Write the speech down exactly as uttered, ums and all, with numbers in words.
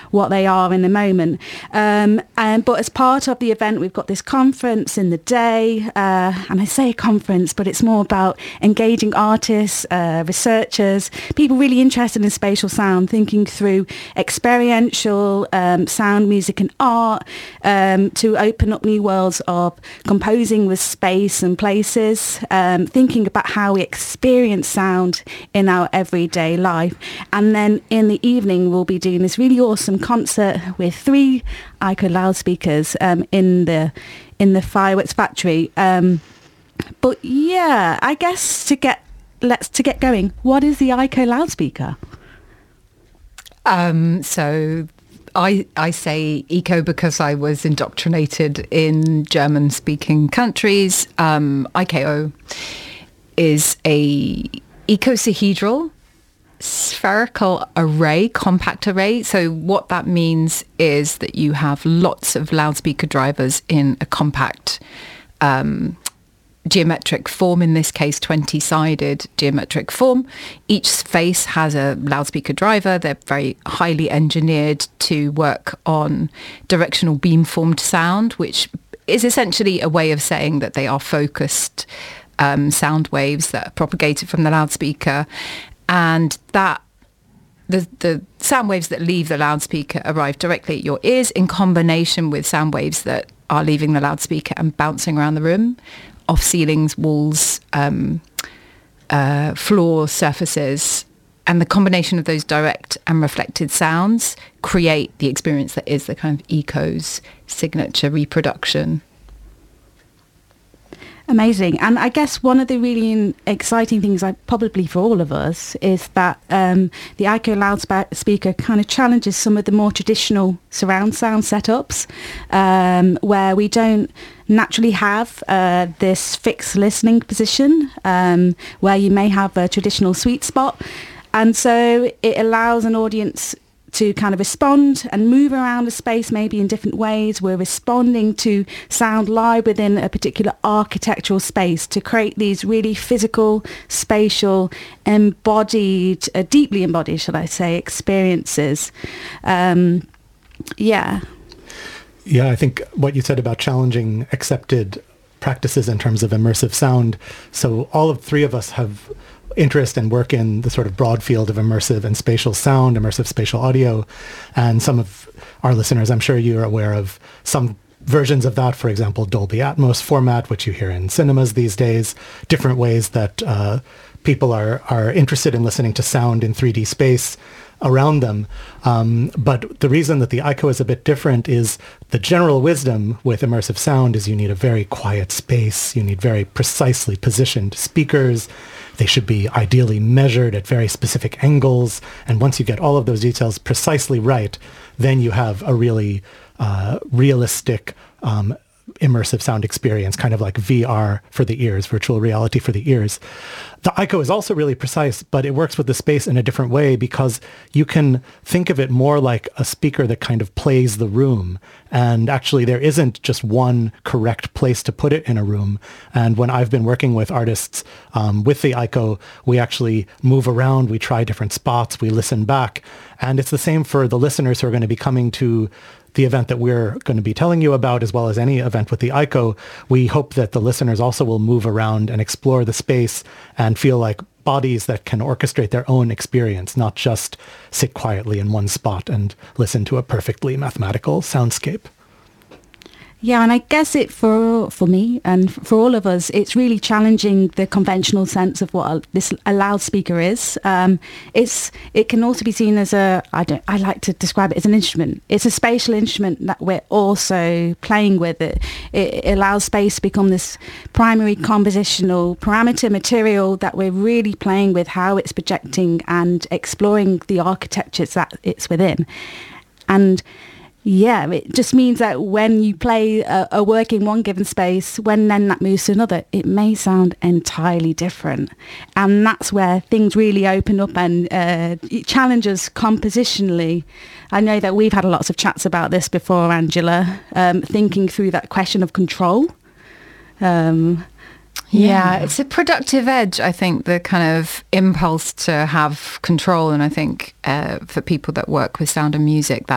what they are in the moment. Um, and but as part of the event, we've got this conference in the day, uh, and I say conference, but it's more about engaging artists, uh, researchers, people really interested in spatial sound, thinking through experiential um, sound, music and art, um, to open up new worlds of composing with space and places, um, thinking about how we experience sound in our everyday life. And then in the evening, we'll be doing this really awesome concert with three ICO loudspeakers um, in the in the Fireworks Factory. Um, but yeah, I guess to get let's to get going, what is the ICO loudspeaker? Um, so I I say eco because I was indoctrinated in German-speaking countries. Um, I K O is a icosahedral spherical array, compact array. So what that means is that you have lots of loudspeaker drivers in a compact um, geometric form, in this case twenty-sided geometric form. Each face has a loudspeaker driver. They're very highly engineered to work on directional beamformed sound, which is essentially a way of saying that they are focused um, sound waves that are propagated from the loudspeaker. And that the the sound waves that leave the loudspeaker arrive directly at your ears in combination with sound waves that are leaving the loudspeaker and bouncing around the room, off ceilings, walls, um, uh, floor surfaces. And the combination of those direct and reflected sounds create the experience that is the kind of eco's signature reproduction. Amazing. And I guess one of the really exciting things, like, probably for all of us, is that um, the ICO loudspeaker kind of challenges some of the more traditional surround sound setups, um, where we don't naturally have uh, this fixed listening position, um, where you may have a traditional sweet spot. And so it allows an audience to kind of respond and move around the space maybe in different ways. We're responding to sound live within a particular architectural space to create these really physical, spatial, embodied, uh, deeply embodied, shall I say, experiences. Um, yeah. Yeah, I think what you said about challenging accepted practices in terms of immersive sound. So all of three of us have interest and work in the sort of broad field of immersive and spatial sound, immersive spatial audio. And some of our listeners, I'm sure you're aware of some versions of that, for example, Dolby Atmos format, which you hear in cinemas these days, different ways that uh, people are, are interested in listening to sound in three D space around them. Um, but the reason that the ICO is a bit different is the general wisdom with immersive sound is you need a very quiet space. You need very precisely positioned speakers. They should be ideally measured at very specific angles. And once you get all of those details precisely right, then you have a really uh, realistic um, immersive sound experience, kind of like V R for the ears, virtual reality for the ears. The ICO is also really precise, but it works with the space in a different way because you can think of it more like a speaker that kind of plays the room. And actually, there isn't just one correct place to put it in a room. And when I've been working with artists um, with the ICO, we actually move around, we try different spots, we listen back. And it's the same for the listeners who are going to be coming to the event that we're going to be telling you about, as well as any event with the ICO. We hope that the listeners also will move around and explore the space and feel like bodies that can orchestrate their own experience, not just sit quietly in one spot and listen to a perfectly mathematical soundscape. Yeah, and I guess it for for me and for all of us, it's really challenging the conventional sense of what a, this a loudspeaker is. Um, it's it can also be seen as a I don't I like to describe it as an instrument. It's a spatial instrument that we're also playing with. It it, it allows space to become this primary compositional parameter material that we're really playing with, how it's projecting and exploring the architectures that it's within, and. Yeah, it just means that when you play a, a work in one given space, when then that moves to another, it may sound entirely different. And that's where things really open up and uh, challenge us compositionally. I know that we've had lots of chats about this before, Angela, um, thinking through that question of control. Um, Yeah. yeah, it's a productive edge, I think, the kind of impulse to have control. And I think uh, for people that work with sound and music, that